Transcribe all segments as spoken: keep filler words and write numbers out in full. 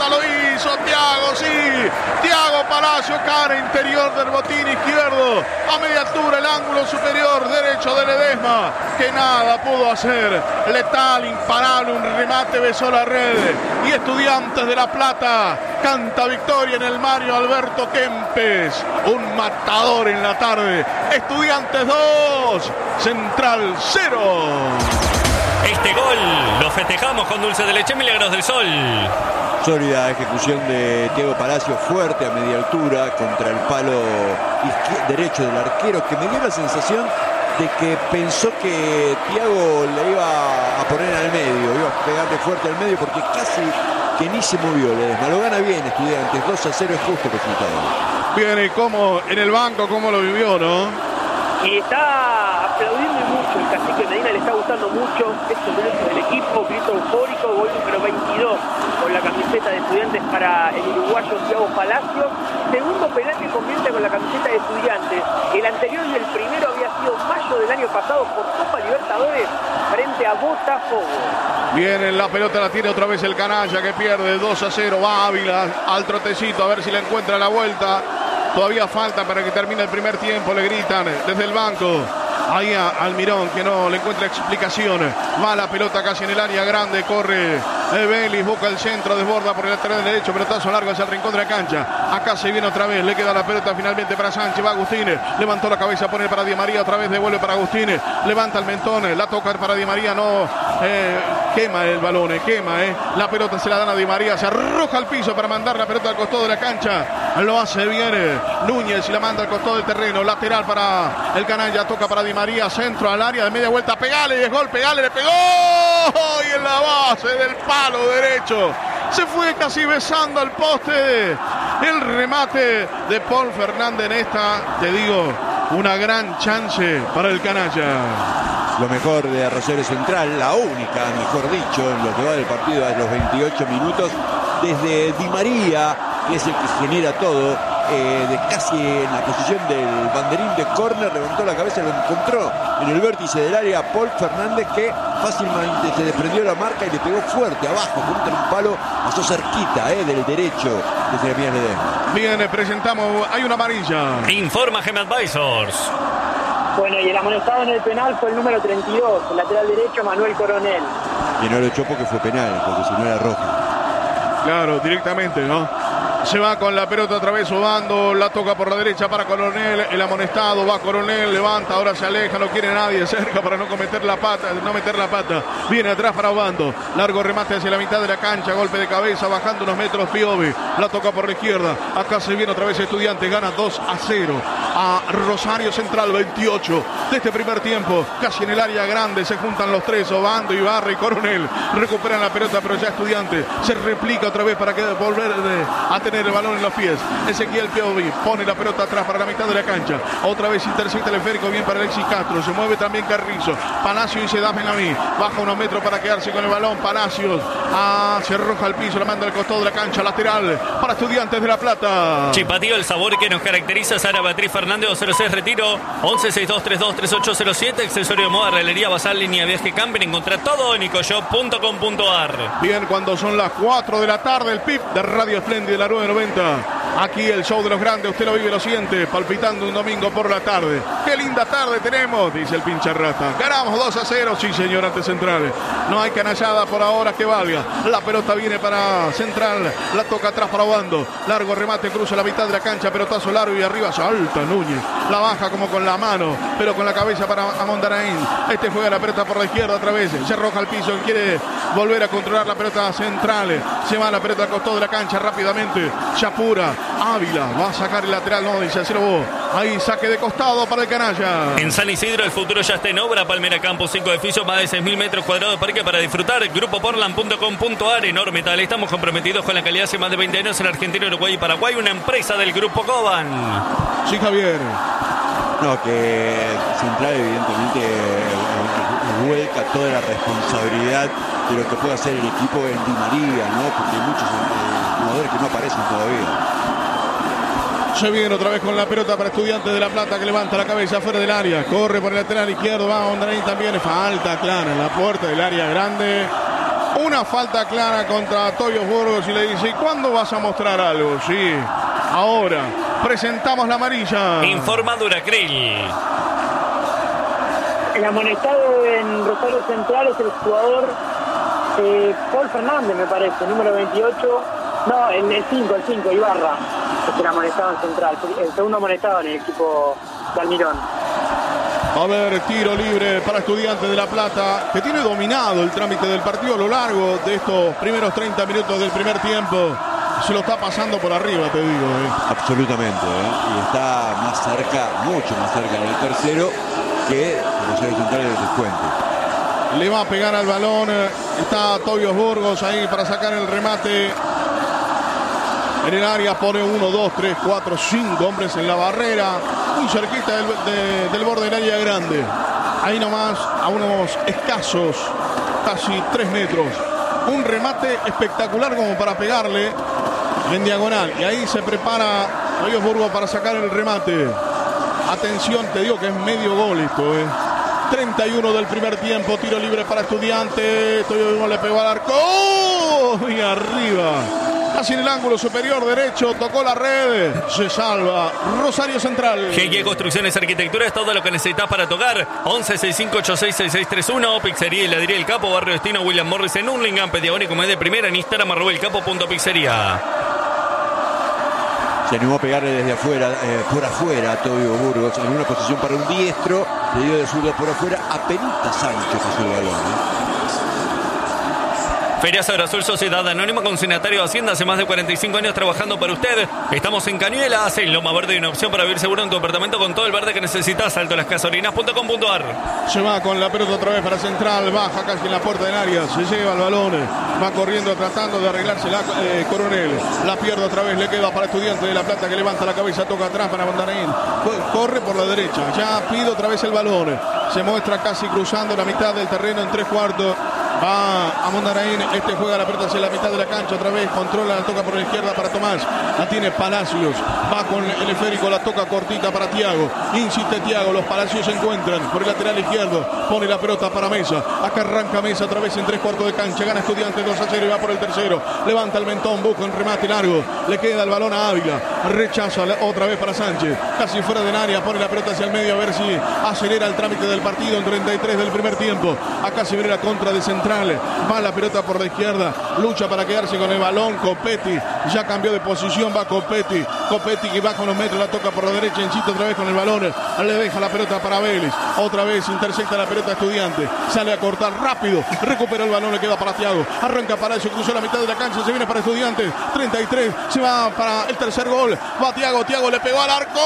pelota, lo hizo Thiago, sí. Thiago Palacio, cara interior del botín izquierdo. A media altura, el ángulo superior derecho de Ledesma, que nada pudo hacer. Letal, imparable, un remate, besó la red. Y Estudiantes de La Plata canta victoria en el Mario Alberto Kempes. Un matador en la tarde. Estudiantes dos, Central cero. Este gol lo festejamos con dulce de leche Milagros del Sol. Sólida ejecución de Thiago Palacio, fuerte a media altura contra el palo derecho del arquero, que me dio la sensación de que pensó que Thiago le iba a poner al medio, iba a pegarle fuerte al medio, porque casi que ni se movió Ledesma. Lo gana bien Estudiantes, dos a cero es justo el resultado. Bien, y cómo en el banco, cómo lo vivió, ¿no? Y está aplaudiendo mucho, el cacique Medina le está gustando mucho estos minutos del equipo, grito eufórico, gol número veintidós con la camiseta de Estudiantes para el uruguayo Thiago Palacio. Segundo penal que convierte con la camiseta de Estudiantes. El anterior y el primero había sido mayo del año pasado por Copa Libertadores frente a Botafogo. Viene la pelota, la tiene otra vez el canalla, que pierde dos a cero. Va Ávila al trotecito a ver si le encuentra la vuelta. Todavía falta para que termine el primer tiempo, le gritan desde el banco. Ahí a Almirón, que no le encuentra explicación. Va la pelota casi en el área grande, corre Vélez, busca el centro, desborda por el lateral derecho, pelotazo largo hacia el rincón de la cancha. Acá se viene otra vez, le queda la pelota finalmente para Sánchez, va Agustín, levantó la cabeza, pone para Di María, otra vez devuelve para Agustín, levanta el mentón, la toca para Di María, no, eh, quema el balón, eh, quema, eh. La pelota se la dan a Di María, se arroja al piso para mandar la pelota al costado de la cancha, lo hace bien eh, Núñez y la manda al costado del terreno, lateral para el canalla, toca para Di María, centro al área de media vuelta, pegale, y es gol, pegale, le pegó, y en la base del palo derecho, se fue casi besando al poste, el remate de Paul Fernández en esta, te digo, una gran chance para el canalla. Lo mejor de Rosario Central, la única, mejor dicho, en lo que va del partido a los veintiocho minutos, desde Di María, que es el que genera todo, eh, de casi en la posición del banderín de córner, levantó la cabeza y lo encontró en el vértice del área Paul Fernández, que fácilmente se desprendió la marca y le pegó fuerte abajo contra un palo, pasó cerquita eh, del derecho de Jeremías Ledesma. Bien, presentamos, hay una amarilla. Informa Gem Advisors. Bueno, y el amonestado en el penal fue el número treinta y dos, el lateral derecho Manuel Coronel. Y no lo echó porque fue penal, porque si no era rojo. Claro, directamente, ¿no? Se va con la pelota otra vez Obando, la toca por la derecha para Coronel, el amonestado, va Coronel, levanta, ahora se aleja, no quiere nadie cerca para no cometer la pata, no meter la pata, viene atrás para Obando, largo remate hacia la mitad de la cancha, golpe de cabeza, bajando unos metros Piovi, la toca por la izquierda, acá se viene otra vez Estudiantes, gana dos a cero a Rosario Central, veintiocho de este primer tiempo, casi en el área grande, se juntan los tres, Obando, Ibarra y Coronel, recuperan la pelota, pero ya Estudiantes se replica otra vez para que volver a tener el balón en los pies. Ezequiel Piovi pone la pelota atrás para la mitad de la cancha. Otra vez intercepta el esférico, bien para Alexis Castro. Se mueve también Carrizo. Palacio dice dame a mí. Baja unos metros para quedarse con el balón. Palacios ah, se arroja al piso, la manda al costado de la cancha. Lateral para Estudiantes de La Plata. Chipatío, el sabor que nos caracteriza. Sara Beatriz Fernández, dos cero seis Retiro. once sesenta y dos treinta y dos treinta y ocho cero siete. Accesorio de moda, realería, basal, línea, viaje, camping. Encontrá todo en ecoshop punto com punto a r. Bien, cuando son las cuatro de la tarde, el P I B de Radio Espléndida, la nueve noventa. Aquí el show de los grandes, usted lo vive, lo siente, palpitando un domingo por la tarde. ¡Qué linda tarde tenemos!, dice el pincharrata. Ganamos dos a cero, sí señor, ante Central. No hay canallada por ahora que valga. La pelota viene para Central, la toca atrás para Obando. Largo remate, cruza la mitad de la cancha, pelotazo largo y arriba salta Núñez. La baja como con la mano, pero con la cabeza para Amondarain. Este juega la pelota por la izquierda otra vez, se arroja al piso, quiere volver a controlar la pelota Central. Se va la pelota al costado de la cancha rápidamente. Chapura, Ávila, va a sacar el lateral, no, dice Acerobo. Ahí saque de costado para el canalla. En San Isidro el futuro ya está en obra. Palmera Campos, cinco edificios, más de seis mil metros cuadrados de parque para disfrutar. Grupo Portland punto com punto a r. Enorme tal. Estamos comprometidos con la calidad hace más de veinte años en Argentina, Uruguay y Paraguay. Una empresa del Grupo Coban. Sí, Javier. No, que Central evidentemente eh, vuelca toda la responsabilidad de lo que puede hacer el equipo en Di María, ¿no? Porque hay muchos eh, jugadores que no aparecen todavía. Se viene otra vez con la pelota para Estudiantes de La Plata, que levanta la cabeza fuera del área. Corre por el lateral izquierdo, va Ondraín también. Falta clara en la puerta del área grande. Una falta clara contra Toyo Burgos y le dice, ¿y cuándo vas a mostrar algo? Sí, ahora presentamos la amarilla. Informa Duracril. El amonestado en Rosario Central es el jugador eh, Paul Fernández, me parece, número veintiocho. No, el, el cinco, el cinco, Ibarra. Es el amonestado en Central. El segundo amonestado en el equipo de Almirón. A ver, tiro libre para Estudiantes de La Plata, que tiene dominado el trámite del partido a lo largo de estos primeros treinta minutos del primer tiempo. Se lo está pasando por arriba, te digo. ¿eh? Absolutamente, ¿eh? Y está más cerca, mucho más cerca del tercero que Rosario Central del descuento. Le va a pegar al balón. Está Tobias Burgos ahí para sacar el remate. En el área pone uno, dos, tres, cuatro, cinco hombres en la barrera. Muy cerquita del, de, del borde del área grande. Ahí nomás, a unos escasos, casi tres metros. Un remate espectacular como para pegarle en diagonal. Y ahí se prepara Tobias Burgos para sacar el remate. Atención, te digo que es medio gol esto, eh. treinta y uno del primer tiempo, tiro libre para Estudiantes. Tobias Burgos le pegó al arco. ¡Oh! Y arriba. Casi en el ángulo superior derecho, tocó la red, se salva Rosario Central. G G Construcciones Arquitectura es todo lo que necesitas para tocar. once sesenta y cinco ochenta y seis sesenta y seis treinta y uno. Pizzería y Heladería El Capo, Barrio Destino, William Morris en Hurlingham, Pediagónico Comedia de Primera, en Instagram, arroba el capo punto pizzería. Se animó a pegarle desde afuera, eh, por afuera a Tobias Burgos, en una posición para un diestro, le dio de zurdo por afuera, apenas Sánchez pasó el balón. ¿eh? Feria Azul Sociedad Anónima, consignatario de Hacienda, hace más de cuarenta y cinco años trabajando para usted. Estamos en Cañuelas, en Loma Verde, y una opción para vivir seguro en tu apartamento con todo el verde que necesitas. Alto las Casorinas punto com punto ar. Se va con la pelota otra vez para Central, baja casi en la puerta del área, se lleva el balón, va corriendo tratando de arreglarse la eh, Coronel. La pierde otra vez, le queda para Estudiantes de La Plata, que levanta la cabeza, toca atrás para Mandaraín. Corre por la derecha, ya pide otra vez el balón. Se muestra casi cruzando la mitad del terreno en tres cuartos. Va a Mondaraín, este juega la pelota hacia la mitad de la cancha otra vez, controla, la toca por la izquierda para Tomás, la tiene Palacios, va con el esférico, la toca cortita para Tiago, insiste Tiago, los Palacios se encuentran por el lateral izquierdo, pone la pelota para Mesa, acá arranca Mesa otra vez en tres cuartos de cancha, gana Estudiantes dos a cero y va por el tercero, levanta el mentón, busca un remate largo, le queda el balón a Ávila, rechaza otra vez para Sánchez, casi fuera del área, pone la pelota hacia el medio a ver si acelera el trámite del partido en treinta y tres del primer tiempo, acá se viene la contra de Central. Va la pelota por la izquierda, lucha para quedarse con el balón. Copetti ya cambió de posición, va Copetti. Copetti que va con los metros, la toca por la derecha, insiste otra vez con el balón, le deja la pelota para Vélez. Otra vez intercepta la pelota Estudiante, sale a cortar rápido, recupera el balón, le queda para Tiago. Arranca Palacio, cruzó la mitad de la cancha, se viene para Estudiantes. treinta y tres, se va para el tercer gol. Va Tiago, Tiago le pegó al arco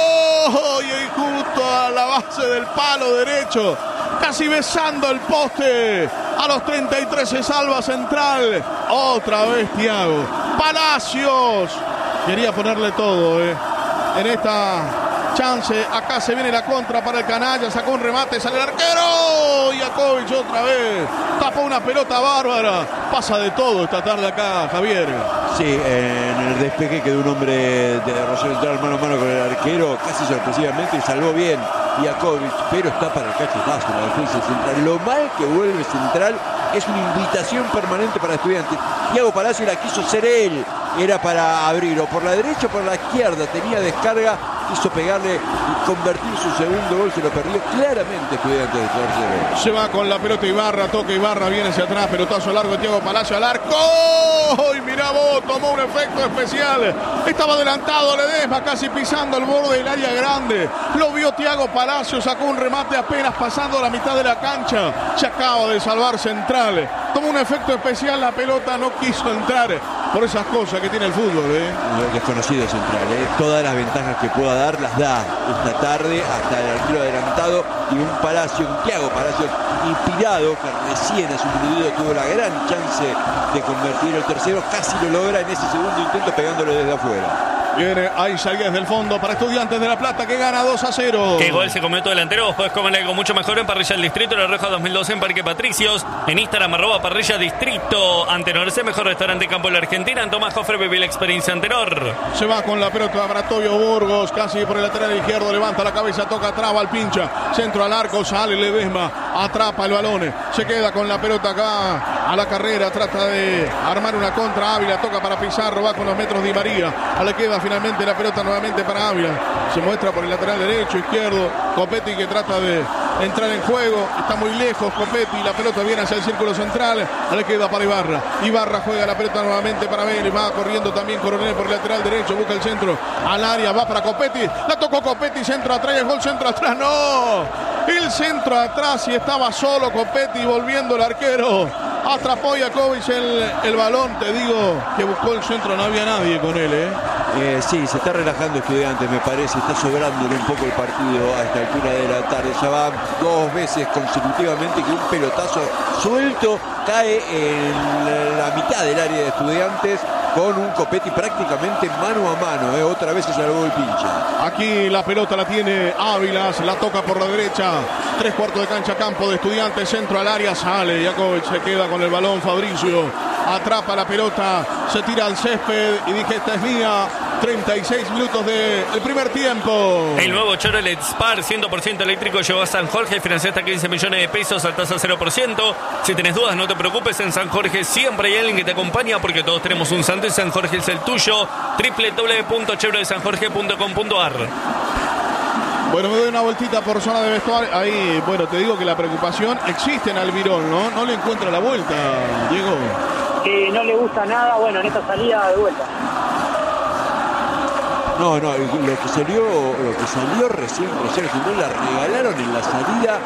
y justo a la base del palo derecho, casi besando el poste. A los treinta y tres se salva Central. Otra vez Tiago. Palacios. Quería ponerle todo, eh. En esta chance. Acá se viene la contra para el canalla. Sacó un remate. Sale el arquero. Yakovic otra vez. Tapó una pelota bárbara. Pasa de todo esta tarde acá, Javier. Sí, en el despeje quedó un hombre de Rosario Central mano a mano con el arquero. Casi sorpresivamente. Y salvó bien Yakovic, pero está para el cachetazo la defensa Central. Lo mal que vuelve Central es una invitación permanente para Estudiantes. Thiago Palacio la quiso ser él, era para abrir o por la derecha o por la izquierda, tenía descarga, quiso pegarle y convertir su segundo gol, se lo perdió claramente Estudiantes de tercero. Se va con la pelota Ibarra, toca Ibarra, viene hacia atrás, pelotazo largo de Thiago Palacio al arco. ¡Y mirá vos! Tomó un efecto especial. Estaba adelantado Ledesma, casi pisando el borde del área grande. Lo vio Thiago Palacio, sacó un remate apenas pasando la mitad de la cancha. Se acaba de salvar Central. Tomó un efecto especial, la pelota no quiso entrar por esas cosas que tiene el fútbol, ¿eh? Desconocido Central, ¿eh? Todas las ventajas que pueda dar las da esta tarde, hasta el arquero adelantado y un Palacio, un Thiago Palacio inspirado, que recién a su individuo tuvo la gran chance de convertir el tercero, casi lo logra en ese segundo intento pegándolo desde afuera. Viene ahí Salgués del fondo para Estudiantes de La Plata, que gana dos a cero. ¿Qué gol se comió tu delantero? Vos podés comer algo mucho mejor en Parrilla del Distrito, La Roja dos mil doce en Parque Patricios. En Instagram, arroba Parrilla Distrito. Antenor, ese mejor restaurante en campo de la Argentina. En Tomás Jofre viví la experiencia Antenor. Se va con la pelota para Tobias Burgos, casi por el lateral izquierdo. Levanta la cabeza, toca, traba al pincha. Centro al arco, sale Ledesma. atrapa el balón, se queda con la pelota acá a la carrera, trata de armar una contra. Ávila toca para Pizarro, va con los metros Di María, le queda finalmente la pelota nuevamente para Ávila, se muestra por el lateral derecho, izquierdo, Copetti que trata de entrar en juego, está muy lejos Copetti, la pelota viene hacia el círculo central, le queda para Ibarra, Ibarra juega la pelota nuevamente para Vélez, va corriendo también Coronel por el lateral derecho, busca el centro al área, va para Copetti, la tocó Copetti, centro atrás, el gol, centro atrás, no, el centro atrás y estaba solo Copetti volviendo el arquero, atrapó Jakovic el, el balón, te digo que buscó el centro, no había nadie con él, ¿eh? Eh, sí, se está relajando Estudiantes, me parece, está sobrándole un poco el partido a esta altura de la tarde. Ya va dos veces consecutivamente que un pelotazo suelto cae en la mitad del área de Estudiantes con un Copetti prácticamente mano a mano, eh. Otra vez se salvó el pincha. Aquí la pelota la tiene Ávila, la toca por la derecha, tres cuartos de cancha, campo de Estudiantes, centro al área, sale Jakovic, se queda con el balón Fabricio, atrapa la pelota, se tira al césped y dije esta es mía. treinta y seis minutos del primer tiempo. El nuevo Chevrolet Spar cien por ciento eléctrico llegó a San Jorge, financia hasta quince millones de pesos a tasa cero por ciento. Si tenés dudas, no te preocupes, en San Jorge siempre hay alguien que te acompaña porque todos tenemos un santo y San Jorge es el tuyo. doble u doble u doble u punto chevrolet san jorge punto com punto a r. Bueno, me doy una vueltita por zona de vestuario. Ahí, bueno, te digo que la preocupación existe en Almirón, ¿no? No le encuentra la vuelta, Diego. Que no le gusta nada, bueno, en esta salida de vuelta. No, no, lo que salió, lo que salió recién, recién no la regalaron en la salida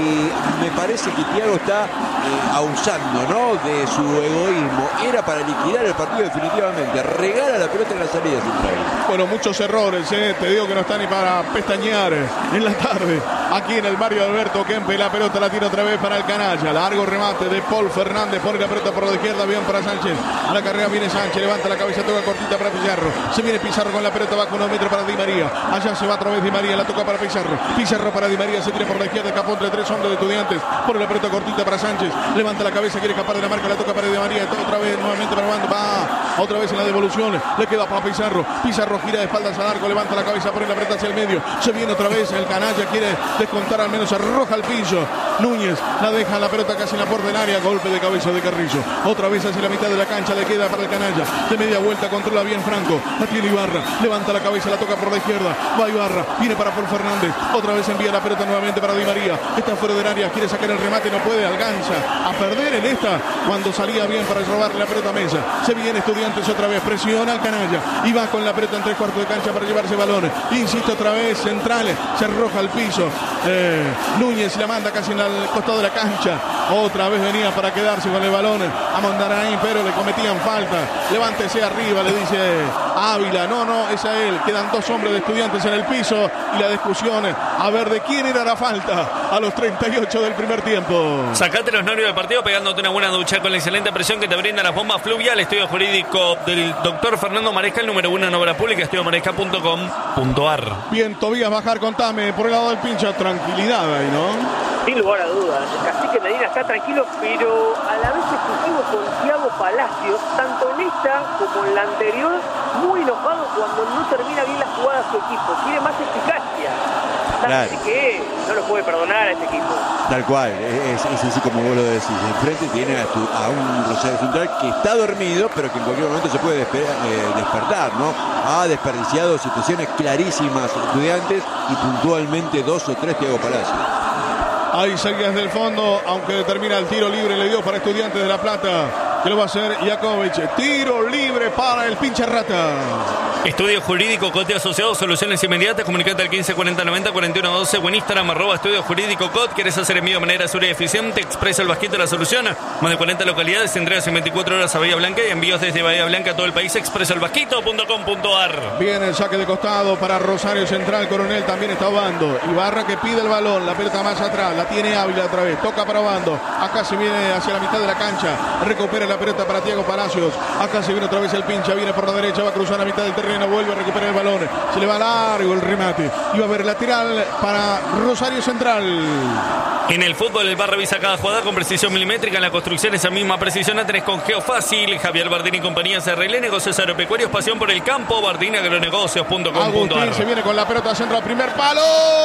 y me parece que Thiago está eh, abusando, ¿no? De su egoísmo. Era para liquidar el partido definitivamente. Regala la pelota en la salida central. Bueno, muchos errores, ¿eh? Te digo que no está ni para pestañear en la tarde. Aquí en el barrio de Alberto Kempe, la pelota la tira otra vez para el canalla. Largo remate de Paul Fernández, pone la pelota por la izquierda, bien para Sánchez. A la carrera viene Sánchez, levanta la cabeza, toca cortita para Pizarro. Se viene Pizarro con la pelota, va con unos metros para Di María. Allá se va otra vez Di María, la toca para Pizarro. Pizarro para Di María, se tira por la izquierda, escapó entre tres hombres de Estudiantes. Pone la pelota cortita para Sánchez, levanta la cabeza, quiere escapar de la marca, la toca para Di María. Otra vez nuevamente para Bando, va otra vez en la devolución. Le queda para Pizarro. Pizarro gira de espaldas al arco, levanta la cabeza, pone la pelota hacia el medio. Se viene otra vez el canalla, quiere descontar al menos, arroja al piso. Núñez la deja la pelota casi en la puerta del área, golpe de cabeza de Carrillo. Otra vez hacia la mitad de la cancha, le queda para el canalla. De media vuelta controla bien Franco. La tiene Ibarra, levanta la cabeza, la toca por la izquierda. Va Ibarra, viene para Paul Fernández. Otra vez envía la pelota nuevamente para Di María. Está fuera del área, quiere sacar el remate, no puede, alcanza a perder en esta cuando salía bien para robarle la pelota a Mesa. Se viene Estudiantes otra vez, presiona al canalla y va con la pelota en tres cuartos de cancha para llevarse balones. Insiste otra vez, centrales, se arroja al piso. Eh, Núñez la manda casi en el costado de la cancha. Otra vez venía para quedarse con el balón a Mondarain, pero le cometían falta. Levántese arriba, le dice Ávila. No, no, es a él. Quedan dos hombres de Estudiantes en el piso y la discusión a ver de quién era la falta a los treinta y ocho del primer tiempo. Sacate los nervios del partido pegándote una buena ducha con la excelente presión que te brinda las bombas Fluvial. Estudio jurídico del doctor Fernando Maresca, el número uno en obra pública, estudio maresca punto com punto a r. Bien, Tobías, bajar, contame por el lado del pincha. Tranquilidad ahí, ¿no? Sin lugar a dudas, el cacique Medina está tranquilo, pero a la vez exclusivo con Thiago Palacios, tanto en esta como en la anterior, muy enojado cuando no termina bien la jugada a su equipo, quiere más eficacia. Claro. Así que no lo puede perdonar a este equipo. Tal cual, es, es así como vos lo decís. Enfrente tiene a, tu, a un Rosario Central que está dormido, pero que en cualquier momento se puede despe eh, despertar, ¿no? Ha desperdiciado situaciones clarísimas Estudiantes y puntualmente dos o tres Thiago Palacios. Ahí seguía desde el fondo, aunque termina el tiro libre, le dio para Estudiantes de La Plata, que lo va a hacer Jakovic. Tiro libre para el pinche rata. Estudio Jurídico Cote Asociados, soluciones inmediatas. Comunicate al quince cuarenta noventa cuarenta y uno doce o en Instagram arroba Estudio Jurídico Cot. ¿Quieres hacer envío de manera segura y eficiente? Expresa el Vasquito la solución. Más de cuarenta localidades, entregas en veinticuatro horas a Bahía Blanca y envíos desde Bahía Blanca a todo el país. expresa el vasquito punto com punto a r. Bien, el saque de costado para Rosario Central. Coronel también está Obando. Ibarra que pide el balón, la pelota más atrás, la tiene Ávila otra vez, toca para Obando. Acá se viene hacia la mitad de la cancha, recupera la pelota para Thiago Palacios. Acá se viene otra vez el pincha, viene por la derecha, va a cruzar a mitad del terreno, vuelve a recuperar el balón, se le va largo el remate, iba a haber lateral para Rosario Central. En el fútbol, el V A R revisa cada jugada con precisión milimétrica. En la construcción, esa misma precisión la tenés con Geofácil. Javier Bardini y compañía C R L, negocios agropecuarios, pasión por el campo. Bardini agronegocios punto com punto a r. Agustín se viene con la pelota centro al primer palo.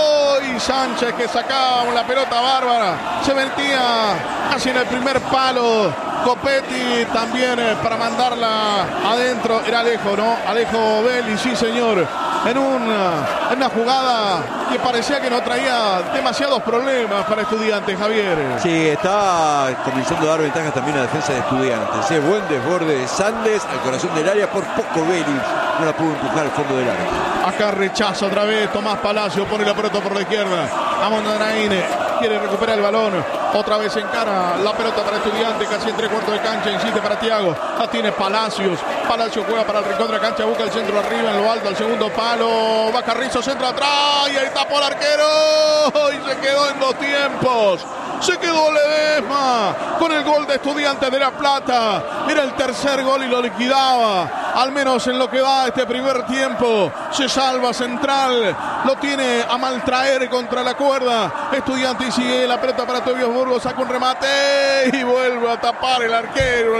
Y Sánchez que sacaba la pelota bárbara. Se metía casi en el primer palo. Copetti también eh, para mandarla adentro. Era Alejo, ¿no? Alejo Belli, sí señor. En una, en una jugada que parecía que no traía demasiados problemas para Estudiantes, Javier. Sí, está comenzando a dar ventajas también a la defensa de Estudiantes. ¿eh? Buen desborde de Sandes al corazón del área. Por poco Belli no la pudo empujar al fondo del área. Acá rechaza otra vez Tomás Palacio, pone la pelota por la izquierda. Amondarain quiere recuperar el balón. Otra vez encara la pelota para Estudiantes, casi en tres cuartos de cancha, insiste para Thiago. La tiene Palacios. Palacios juega para el rincón de la cancha, busca el centro arriba, en lo alto, al segundo palo. Va Carrizo, centro atrás y ahí tapó el arquero. Y se quedó en dos tiempos. Se quedó Ledesma con el gol de Estudiantes de La Plata. Era el tercer gol y lo liquidaba. Al menos en lo que va este primer tiempo. Se salva Central. Lo tiene a maltraer contra la cuerda. Estudiantes y sigue la pelota para Tobias Burgos. Saca un remate y vuelve a tapar el arquero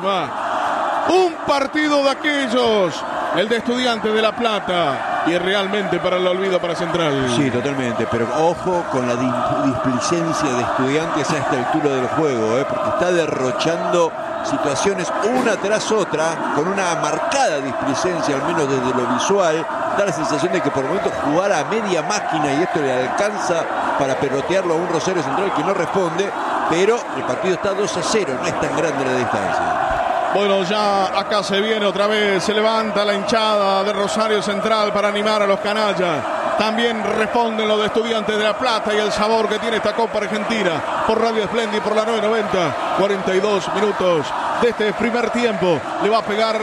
Ledesma. Un partido de aquellos. El de Estudiantes de La Plata. Y es realmente para el olvido para Central. Sí, totalmente. Pero ojo con la displicencia de Estudiantes a esta altura del juego, ¿eh? Porque está derrochando situaciones una tras otra con una marcada displicencia, al menos desde lo visual. Da la sensación de que por momentos jugara a media máquina y esto le alcanza para pelotearlo a un Rosario Central que no responde. Pero el partido está dos a cero, no es tan grande la distancia. Bueno, ya acá se viene otra vez, se levanta la hinchada de Rosario Central para animar a los canallas. También responden los de Estudiantes de La Plata y el sabor que tiene esta Copa Argentina. Por Radio Splendid, por la nueve noventa, cuarenta y dos minutos de este primer tiempo. Le va a pegar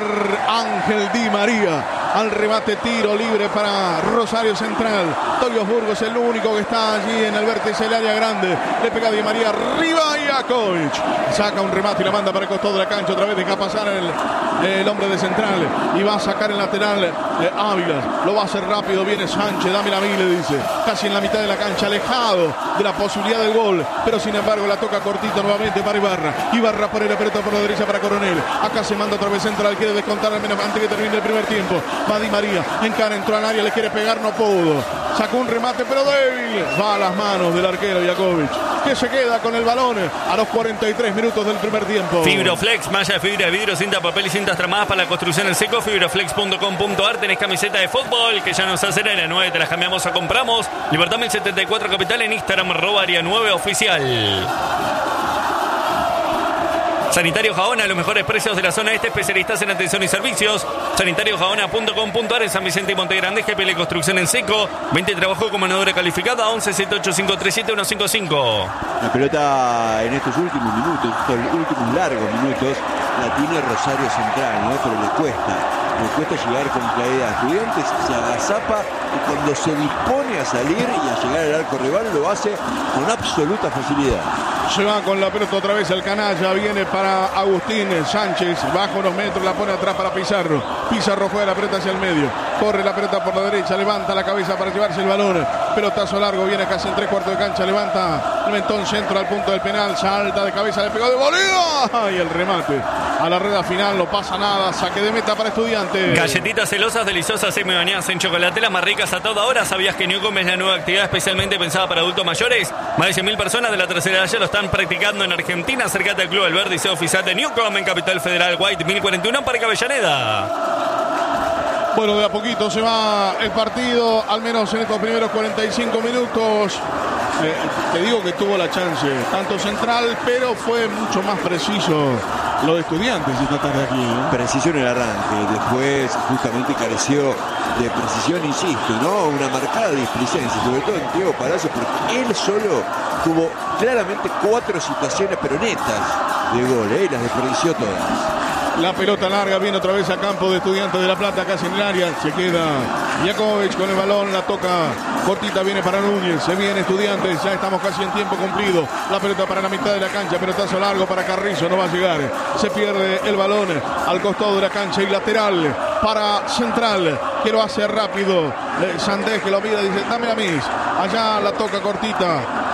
Ángel Di María al remate, tiro libre para Rosario Central. Tobias Burgos, el único que está allí en el vértice del área grande. Le pega Di María arriba y Jakovic saca un remate y la manda para el costado de la cancha. Otra vez deja pasar el, el hombre de Central y va a sacar el lateral eh, Ávila. Lo va a hacer rápido, viene Sánchez, dame la mí, le dice. Casi en la mitad de la cancha, alejado de la posibilidad del gol, pero sin embargo la toca cortito nuevamente para Ibarra. Ibarra pone la pelota por la derecha para Coronel. Acá se manda otra vez Central, quiere descontar al menos antes que termine el primer tiempo. Va Di María, encara, entró al área, le quiere pegar, no pudo. Sacó un remate pero débil. Va a las manos del arquero Jakovic, que se queda con el balón a los cuarenta y tres minutos del primer tiempo. Fibroflex, malla de fibra de vidrio, cinta, papel y cintas tramadas para la construcción en seco. Fibroflex punto com punto a r. Tenés camiseta de fútbol que ya nos hacen en la nueve, te las cambiamos a compramos. Libertad mil setenta y cuatro Capital, en Instagram, arroba área nueve oficial. Sanitario Jaona, los mejores precios de la zona este, especialistas en atención y servicios. sanitario jaona punto com punto a r, en San Vicente y Monte Grande, G P L Construcción en seco. veinte trabajo con manadora calificada, once siete ocho cinco tres siete uno cinco cinco. La pelota en estos últimos minutos, estos últimos largos minutos, la tiene Rosario Central, ¿no? Pero le cuesta, le cuesta llegar con claridad. Estudiantes se agazapa y cuando se dispone a salir y a llegar al arco rival lo hace con absoluta facilidad. Se va con la pelota otra vez el canalla, viene para Agustín Sánchez, baja unos metros, la pone atrás para Pizarro. Pizarro juega la pelota hacia el medio, corre la pelota por la derecha, levanta la cabeza para llevarse el balón. Pelotazo largo, viene casi en tres cuartos de cancha, levanta el mentón centro al punto del penal, salta de cabeza, le pegó de volea y el remate a la rueda final, no pasa nada, saque de meta para Estudiantes. Galletitas celosas, deliciosas, semi bañadas en chocolate, las más ricas a toda hora. ¿Sabías que Newcom es la nueva actividad especialmente pensada para adultos mayores? Más de cien mil personas de la tercera edad ya lo están practicando en Argentina. Acércate al Club El Verde y sea oficial de Newcom en Capital Federal, White mil cuarenta y uno, Parque Avellaneda. Bueno, de a poquito se va el partido, al menos en estos primeros cuarenta y cinco minutos. Eh, te digo que tuvo la chance, tanto Central, pero fue mucho más preciso lo de Estudiantes esta tarde aquí, ¿eh? Preciso en el arranque, después justamente careció de precisión, insisto, ¿no? Una marcada displicencia, sobre todo en Diego Palacio, porque él solo tuvo claramente cuatro situaciones, pero netas, de gol, ¿eh? Y las desperdició todas. La pelota larga viene otra vez a campo de Estudiantes de La Plata, casi en el área. Se queda Jakovic con el balón, la toca cortita, viene para Núñez. Se viene Estudiantes, ya estamos casi en tiempo cumplido. La pelota para la mitad de la cancha, pelotazo largo para Carrizo, no va a llegar. Se pierde el balón al costado de la cancha y lateral para Central, que lo hace rápido. Eh, Sandés que lo mira, dice, dame la mis. Allá la toca cortita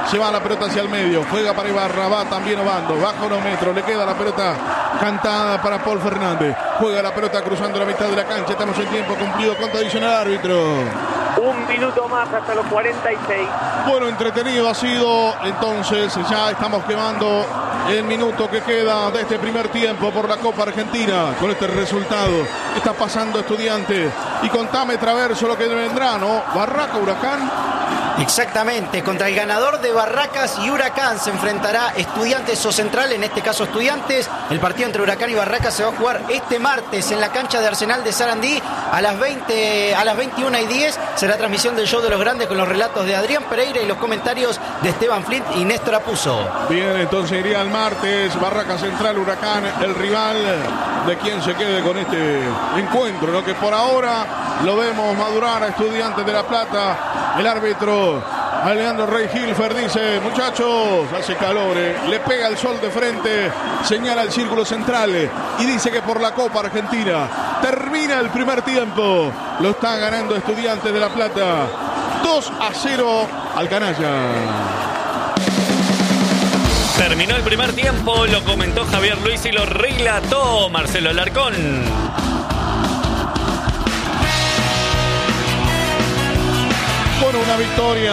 Se va la pelota hacia el medio. Juega para Ibarra. Va también Obando. Baja unos metros. Le queda la pelota cantada para Paul Fernández. Juega la pelota cruzando la mitad de la cancha. Estamos en tiempo cumplido. Cuánto adiciona el árbitro. Un minuto más hasta los cuarenta y seis. Bueno, entretenido ha sido. Entonces ya estamos quemando el minuto que queda de este primer tiempo por la Copa Argentina. Con este resultado está pasando Estudiantes. Y contame, Traverso, lo que vendrá, ¿no? Barraca, Huracán. Exactamente, contra el ganador de Barracas y Huracán se enfrentará Estudiantes o Central, en este caso Estudiantes. El partido entre Huracán y Barracas se va a jugar este martes en la cancha de Arsenal de Sarandí a las veinte, a las veintiuna y diez. Será transmisión del Show de los Grandes con los relatos de Adrián Pereira y los comentarios de Esteban Flint y Néstor Apuzzo. Bien, entonces iría el martes Barracas Central, Huracán, el rival de quien se quede con este encuentro, lo que por ahora lo vemos madurar a Estudiantes de La Plata. El árbitro Alejandro Rey Hilfer dice: muchachos, hace calor, eh. le pega el sol de frente, señala el círculo central eh, y dice que por la Copa Argentina termina el primer tiempo. Lo está ganando Estudiantes de La Plata dos a cero al canalla. Terminó el primer tiempo, lo comentó Javier Luis y lo relató Marcelo Alarcón. Bueno, una victoria,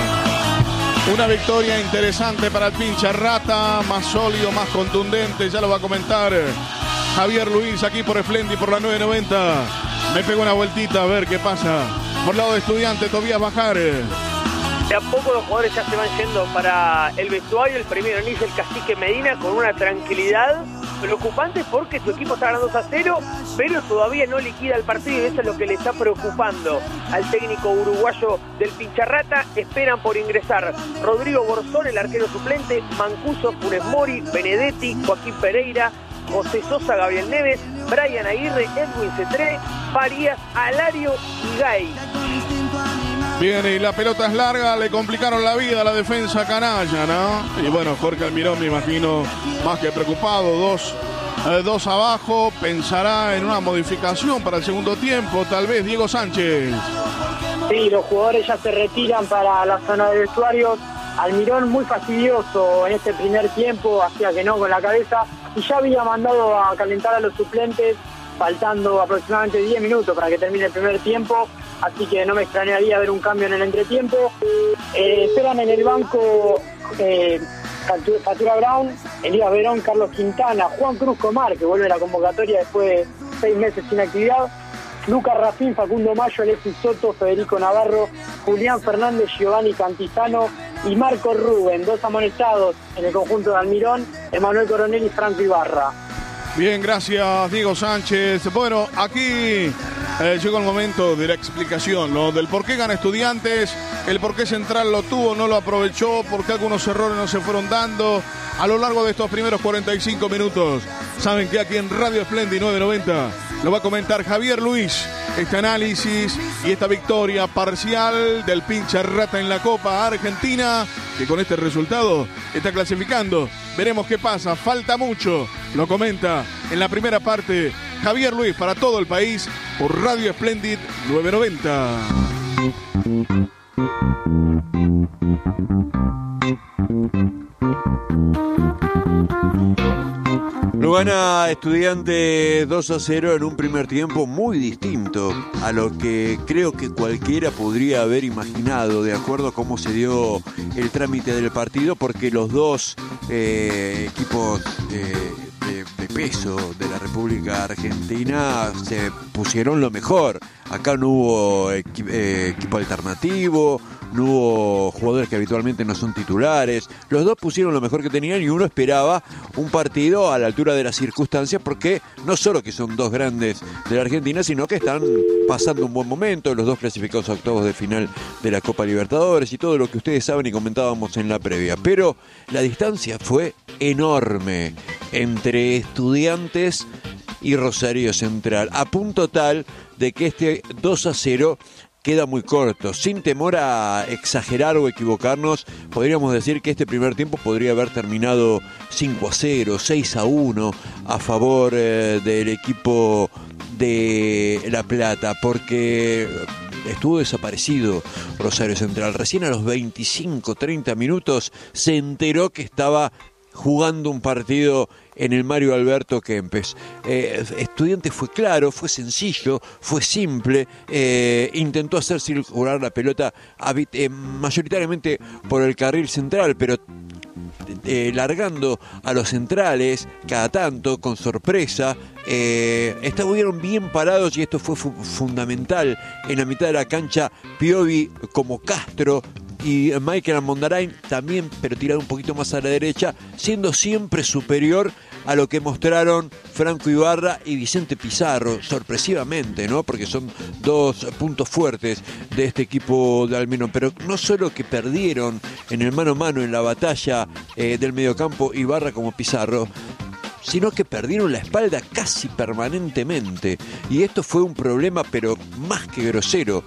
una victoria interesante para el pincha rata, más sólido, más contundente, ya lo va a comentar Javier Luis aquí por Splendid, por la nueve noventa. Me pego una vueltita a ver qué pasa. Por lado de Estudiantes, Tobías Bajar. De a poco los jugadores ya se van yendo para el vestuario. El primero inicia el Cacique Medina con una tranquilidad preocupante porque su equipo está ganando dos a cero, pero todavía no liquida el partido y eso es lo que le está preocupando al técnico uruguayo del Pincharrata. Esperan por ingresar Rodrigo Borzón, el arquero suplente, Mancuso, Funes Mori, Benedetti, Joaquín Pereira, José Sosa, Gabriel Neves, Brian Aguirre, Edwin Cetré, Farías, Alario y Gay. Bien, y la pelota es larga, le complicaron la vida a la defensa canalla, ¿no? Y bueno, Jorge Almirón, me imagino, más que preocupado, dos, eh, dos abajo, pensará en una modificación para el segundo tiempo, tal vez Diego Sánchez. Sí, los jugadores ya se retiran para la zona de vestuarios. Almirón muy fastidioso en este primer tiempo, hacía que no con la cabeza, y ya había mandado a calentar a los suplentes, faltando aproximadamente diez minutos para que termine el primer tiempo, así que no me extrañaría ver un cambio en el entretiempo. Eh, esperan en el banco eh, Fatura Brown, Elías Verón, Carlos Quintana, Juan Cruz Comar, que vuelve a la convocatoria después de seis meses sin actividad, Lucas Rafín, Facundo Mayo, Alexis Soto, Federico Navarro, Julián Fernández, Giovanni Cantizano y Marco Rubén, dos amonestados en el conjunto de Almirón, Emanuel Coronel y Franco Ibarra. Bien, gracias Diego Sánchez. Bueno, aquí eh, llegó el momento de la explicación, ¿no? Del por qué gana Estudiantes, el por qué Central lo tuvo, no lo aprovechó, por qué algunos errores no se fueron dando a lo largo de estos primeros cuarenta y cinco minutos. Saben que aquí en Radio Splendid nueve noventa lo va a comentar Javier Luis, este análisis y esta victoria parcial del Pincharrata en la Copa Argentina, que con este resultado está clasificando. Veremos qué pasa, falta mucho, lo comenta en la primera parte Javier Luis para todo el país por Radio Splendid nueve noventa. Lo gana Estudiante dos a cero en un primer tiempo muy distinto a lo que creo que cualquiera podría haber imaginado, de acuerdo a cómo se dio el trámite del partido, porque los dos eh, equipos eh, de, de peso de la República Argentina se pusieron lo mejor. Acá no hubo equi- eh, equipo alternativo, no hubo jugadores que habitualmente no son titulares. Los dos pusieron lo mejor que tenían y uno esperaba un partido a la altura de las circunstancias, porque no solo que son dos grandes de la Argentina, sino que están pasando un buen momento, los dos clasificados a octavos de final de la Copa Libertadores y todo lo que ustedes saben y comentábamos en la previa. Pero la distancia fue enorme entre Estudiantes y Rosario Central, a punto tal de que este dos a cero queda muy corto. Sin temor a exagerar o equivocarnos, podríamos decir que este primer tiempo podría haber terminado cinco a cero, seis a uno a favor eh, del equipo de La Plata, porque estuvo desaparecido Rosario Central. Recién a los veinticinco, treinta minutos se enteró que estaba jugando un partido en el Mario Alberto Kempes. Eh, Estudiantes fue claro, fue sencillo, fue simple, eh, intentó hacer circular la pelota eh, mayoritariamente por el carril central, pero eh, largando a los centrales cada tanto, con sorpresa. Eh, estuvieron bien parados y esto fue fu- fundamental. En la mitad de la cancha, Piovi como Castro y Michael Amondarain también, pero tirado un poquito más a la derecha, siendo siempre superior a lo que mostraron Franco Ibarra y Vicente Pizarro, sorpresivamente, ¿no? Porque son dos puntos fuertes de este equipo de Almirón. Pero no solo que perdieron en el mano a mano en la batalla eh, del mediocampo Ibarra como Pizarro, sino que perdieron la espalda casi permanentemente. Y esto fue un problema, pero más que grosero,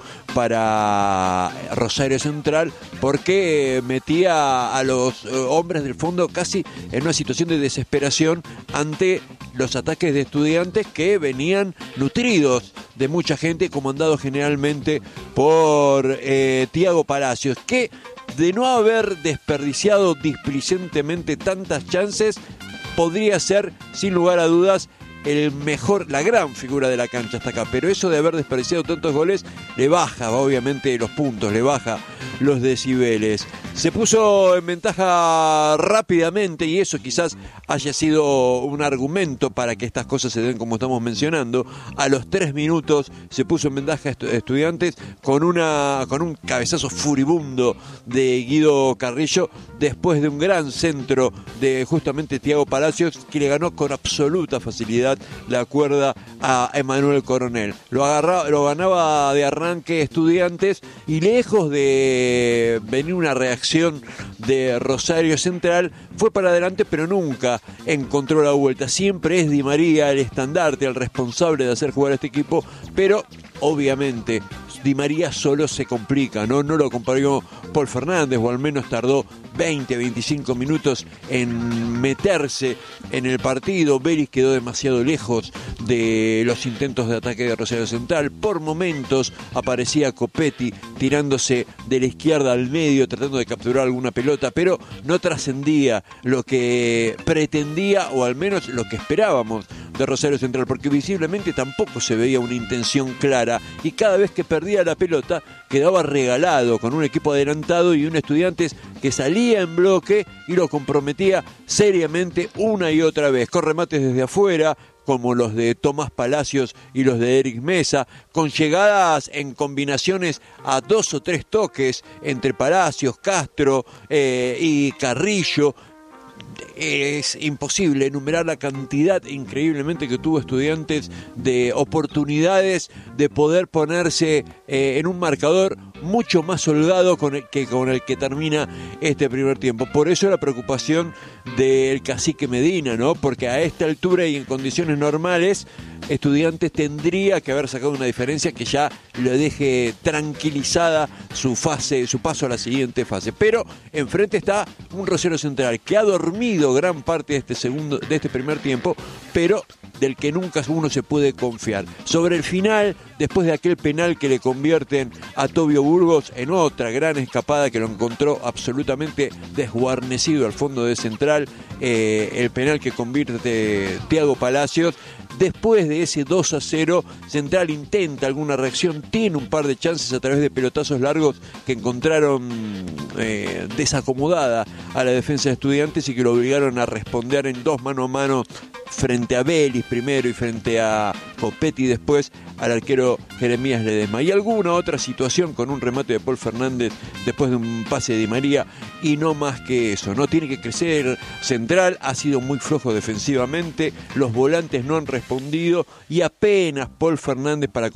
para Rosario Central, porque metía a los hombres del fondo casi en una situación de desesperación ante los ataques de Estudiantes, que venían nutridos de mucha gente, comandados generalmente por eh, Thiago Palacios, que de no haber desperdiciado displicentemente tantas chances, podría ser, sin lugar a dudas, el mejor, la gran figura de la cancha hasta acá. Pero eso de haber desperdiciado tantos goles le baja, obviamente, los puntos, le baja los decibeles. Se puso en ventaja rápidamente, y eso quizás haya sido un argumento para que estas cosas se den como estamos mencionando. A los tres minutos se puso en ventaja Estudiantes con una con un cabezazo furibundo de Guido Carrillo, después de un gran centro de justamente Thiago Palacios, que le ganó con absoluta facilidad la cuerda a Emanuel Coronel. Lo agarraba, lo ganaba de arranque Estudiantes, y lejos de venir una reacción de Rosario Central, fue para adelante, pero nunca encontró la vuelta. Siempre es Di María el estandarte, el responsable de hacer jugar a este equipo, pero obviamente Di María solo se complica, ¿no? No lo comparó Paul Fernández, o al menos tardó veinte, veinticinco minutos en meterse en el partido. Vélez quedó demasiado lejos de los intentos de ataque de Rosario Central. Por momentos aparecía Copetti tirándose de la izquierda al medio, tratando de capturar alguna pelota, pero no trascendía lo que pretendía, o al menos lo que esperábamos de Rosario Central, porque visiblemente tampoco se veía una intención clara, y cada vez que perdía la pelota quedaba regalado con un equipo adelantado y un Estudiantes que salía en bloque y lo comprometía seriamente una y otra vez, con remates desde afuera, como los de Tomás Palacios y los de Eric Mesa, con llegadas en combinaciones a dos o tres toques entre Palacios, Castro eh, y Carrillo. Es imposible enumerar la cantidad increíblemente que tuvo Estudiantes de oportunidades de poder ponerse eh, en un marcador mucho más holgado con el que con el que termina este primer tiempo. Por eso la preocupación del cacique Medina, ¿no? Porque a esta altura y en condiciones normales, Estudiantes tendría que haber sacado una diferencia que ya le deje tranquilizada su fase, su paso a la siguiente fase. Pero enfrente está un Rosario Central que ha dormido gran parte de este segundo, de este primer tiempo, pero del que nunca uno se puede confiar. Sobre el final, después de aquel penal que le convierten a Tobio Burgos en otra gran escapada, que lo encontró absolutamente desguarnecido al fondo de Central, eh, el penal que convierte Thiago Palacios. Después de ese dos a cero, Central intenta alguna reacción, tiene un par de chances a través de pelotazos largos que encontraron eh, desacomodada a la defensa de Estudiantes y que lo obligaron a responder en dos mano a mano frente a Vélez primero y frente a Copetti después al arquero Jeremías Ledesma. Y alguna otra situación con un remate de Paul Fernández después de un pase de Di María, y no más que eso. No tiene que crecer Central, ha sido muy flojo defensivamente, los volantes no han respondido y apenas Paul Fernández para